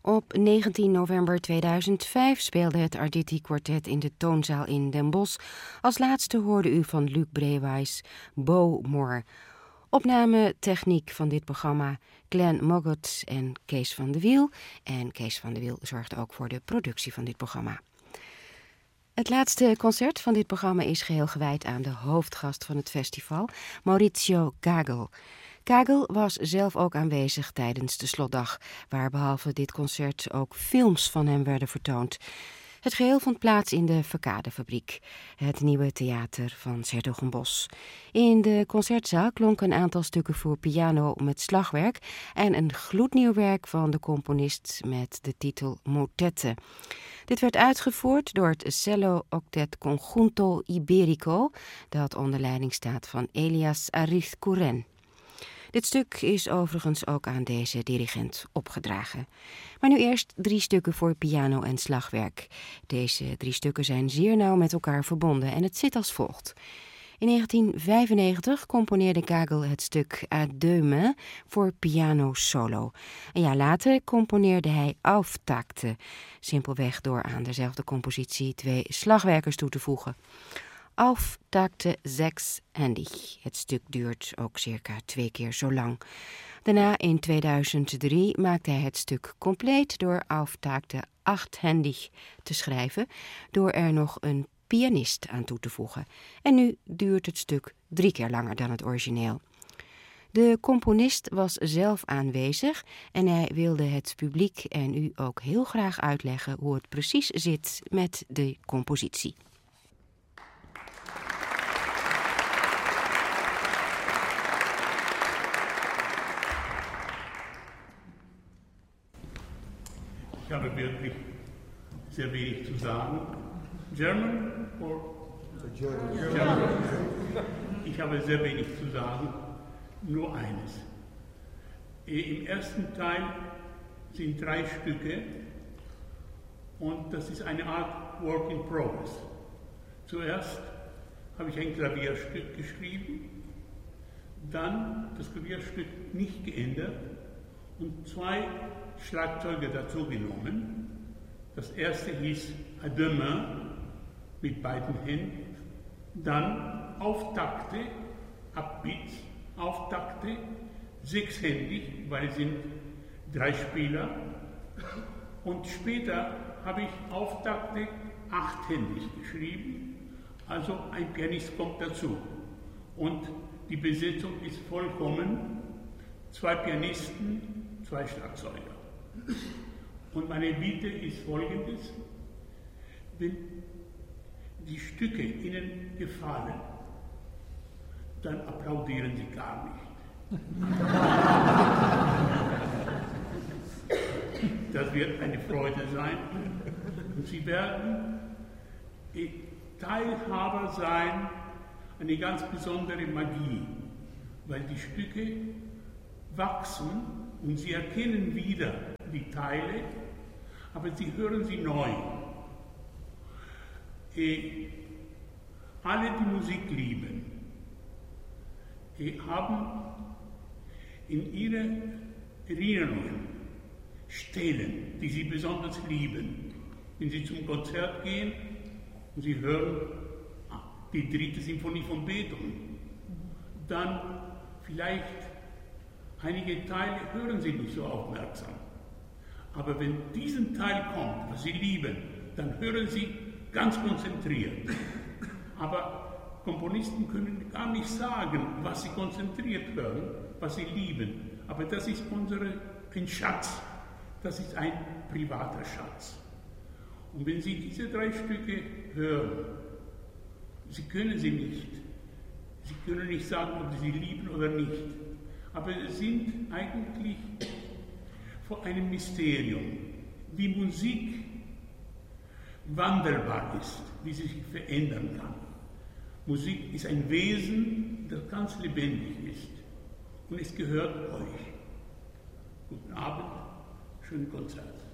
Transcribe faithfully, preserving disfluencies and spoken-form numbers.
Op negentien november tweeduizend vijf speelde het Arditi Quartet in de Toonzaal in Den Bosch. Als laatste hoorde u van Luc Brewijs Bowmore. Opname techniek van dit programma Glenn Moggot en Kees van de Wiel. En Kees van de Wiel zorgde ook voor de productie van dit programma. Het laatste concert van dit programma is geheel gewijd aan de hoofdgast van het festival, Maurizio Kagel. Kagel was zelf ook aanwezig tijdens de slotdag, waar behalve dit concert ook films van hem werden vertoond. Het geheel vond plaats in de Verkadefabriek, het nieuwe theater van 's-Hertogenbosch. In de concertzaal klonken een aantal stukken voor piano met slagwerk en een gloednieuw werk van de componist met de titel Motette. Dit werd uitgevoerd door het Cello Octet Conjunto Iberico, dat onder leiding staat van Elias Arizcuren. Dit stuk is overigens ook aan deze dirigent opgedragen. Maar nu eerst drie stukken voor piano en slagwerk. Deze drie stukken zijn zeer nauw met elkaar verbonden en het zit als volgt. In negentien vijfennegentig componeerde Kagel het stuk À deux mains voor piano solo. Een jaar later componeerde hij Auftakte, simpelweg door aan dezelfde compositie twee slagwerkers toe te voegen. Auftakte zeshändig. Het stuk duurt ook circa twee keer zo lang. Daarna in tweeduizend drie maakte hij het stuk compleet door Auftakte achthändig te schrijven, door er nog een pianist aan toe te voegen. En nu duurt het stuk drie keer langer dan het origineel. De componist was zelf aanwezig en hij wilde het publiek en u ook heel graag uitleggen hoe het precies zit met de compositie. Ich habe wirklich sehr wenig zu sagen. German or German? German. Ich habe sehr wenig zu sagen, nur eines. Im ersten Teil sind drei Stücke und das ist eine Art Work in Progress. Zuerst habe ich ein Klavierstück geschrieben, dann das Klavierstück nicht geändert und zwei Schlagzeuge dazu genommen. Das erste hieß À deux mains mit beiden Händen, dann Auftakte, Upbeats, Auftakte, sechshändig, weil es sind drei Spieler. Und später habe ich Auftakte achthändig geschrieben, also ein Pianist kommt dazu. Und die Besetzung ist vollkommen, zwei Pianisten, zwei Schlagzeuger. Und meine Bitte ist folgendes: Wenn die Stücke Ihnen gefallen, dann applaudieren Sie gar nicht. Das wird eine Freude sein und Sie werden Teilhaber sein, eine ganz besondere Magie, weil die Stücke wachsen und Sie erkennen wieder die Teile, aber Sie hören sie neu. Eh, alle, die Musik lieben, eh, haben in ihren Erinnerungen Stellen, die sie besonders lieben. Wenn sie zum Konzert gehen und sie hören die dritte Symphonie von Beethoven, dann vielleicht einige Teile hören sie nicht so aufmerksam. Aber wenn diesen Teil kommt, was sie lieben, dann hören sie ganz konzentriert. Aber Komponisten können gar nicht sagen, was sie konzentriert hören, was sie lieben. Aber das ist unsere, ein Schatz, das ist ein privater Schatz. Und wenn Sie diese drei Stücke hören, Sie können sie nicht. Sie können nicht sagen, ob Sie sie lieben oder nicht. Aber sie sind eigentlich vor einem Mysterium, wie Musik wandelbar ist, wie sie sich verändern kann. Musik ist ein Wesen, das ganz lebendig ist und es gehört euch. Guten Abend, schönen Konzert.